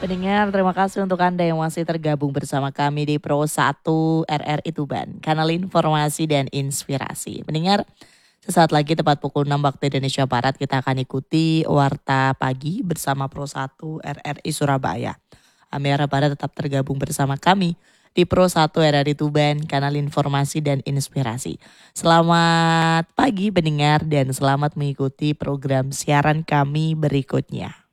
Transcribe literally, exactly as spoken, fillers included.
Pendengar, terima kasih untuk Anda yang masih tergabung bersama kami di Pro satu R R I Tuban, kanal informasi dan inspirasi. Pendengar, sesaat lagi tepat pukul enam waktu Indonesia Barat kita akan ikuti Warta Pagi bersama Pro satu R R I Surabaya. Kami harap Anda tetap tergabung bersama kami di Pro satu R R I Tuban, kanal informasi dan inspirasi. Selamat pagi pendengar dan selamat mengikuti program siaran kami berikutnya.